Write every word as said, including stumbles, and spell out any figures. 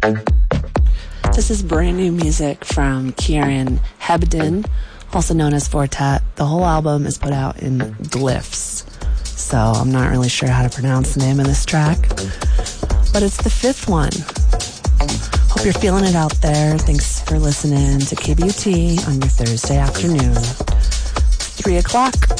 This is brand new music from Kieran Hebden, also known as Fortet. The whole album is put out in glyphs, so I'm not really sure how to pronounce the name of this track, but it's the fifth one. Hope you're feeling it out there. Thanks for listening to K B U T on your Thursday afternoon. three o'clock.